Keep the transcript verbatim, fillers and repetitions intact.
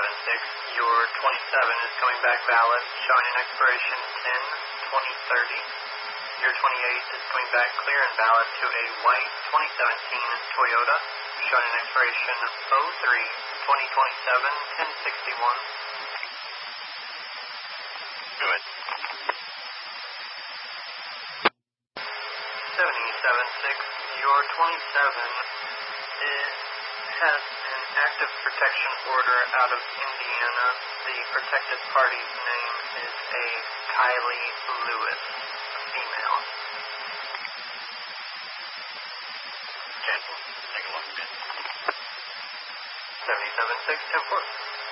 six, your twenty-seven is coming back valid, showing an expiration ten twenty thirty. Your twenty-eight is coming back clear and valid to a white twenty seventeen Toyota, showing an expiration oh three twenty twenty-seven, ten sixty-one. Good. seventy-seven six, your twenty-seven is, has an active protection order out of Indiana. The protected party's name is a Kylie Lewis, a female. Cancel. Take a look. seventy-seven six, ten four.